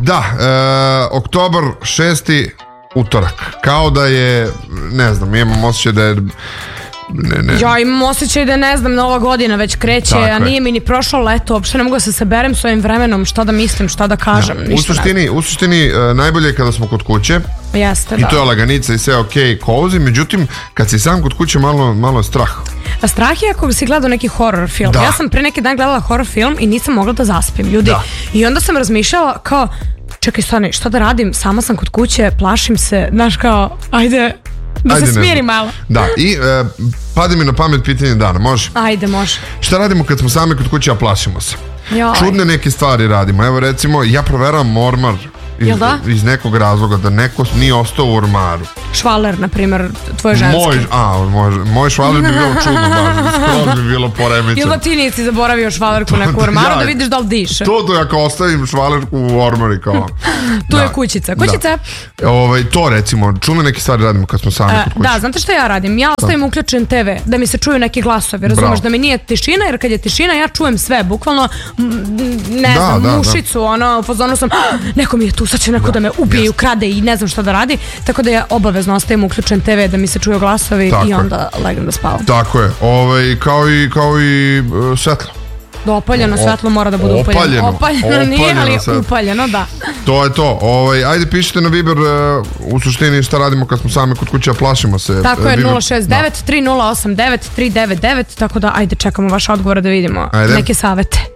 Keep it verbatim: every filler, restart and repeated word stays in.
Da, e, oktobar šesti, utorak. Kao da je, ne znam, imam osjećaj da je... Ne, ne. Ja imam osjećaj da ne znam, nova godina već kreće, tako a nije je. Mi ni prošlo leto, uopšte ne mogu da se saberem s ovim vremenom, šta da mislim, šta da kažem. Ja, u suštini, u suštini uh, najbolje je kada smo kod kuće. Jeste, i da. to je laganica i sve ok, cozy, međutim kad si sam kod kuće malo, malo je strah. A strah je ako si gledao neki horror film. Da. Ja sam pre neki dan gledala horror film i nisam mogla da zaspim, ljudi. Da. I onda sam razmišljala kao, čekaj stani, šta da radim, sama sam kod kuće, plašim se, znaš kao, ajde... Da Ajde, se smiri malo. Da, i e, pade mi na pamet pitanje dana, može? Ajde, može. Šta radimo kad smo sami kod kuće, a plašimo se? Joj. Čudne neke stvari radimo. Evo recimo, ja proveravam ormar iz, da? iz nekog razloga, da neko nije ostao u ormaru. Švaler, na primjer, tvoj ženski. Moj, a, moj, moj švaler bi bilo čudno, baš, skoro bi bilo poremećeno. Ili da ti nisi zaboravio švalerku neku ormaru, ja, da vidiš da li diše. To to ja kao ostavim švalerku u ormari, kao... Tu da. je kućica. Kućica? Da. Ovaj, to recimo, čudne neke stvari radimo kad smo sami e, kod kuće. Da, znate što ja radim? Ja ostavim da. uključen te ve, da mi se čuju neki glasovi, razumeš, da mi nije tišina, jer kad je tišina ja čujem sve, bukvalno, ne da, znam, da, mušicu, da. ono, u fazonu sam, neko mi je tu, sad će neko da, da me ubije i ukrade i ne znam šta da radi, tako da ja obavezno ostavim uključen te ve da mi se čuju glasovi tako i onda je. legnem da spavam. Tako je, ovaj, kao i, kao i uh, svetlo. Da, opaljeno svetlo mora da bude upaljeno. Opaljeno, opaljeno, opaljeno nije, ali svetlo. upaljeno, da. To je to. Ovaj, ajde pišite na Viber uh, u suštini šta radimo kad smo sami kod kuće, a plašimo se. Tako je, nula šest devet tri nula osam devet tri devet devet, tako da ajde čekamo vaš odgovor da vidimo ajde. neke savete.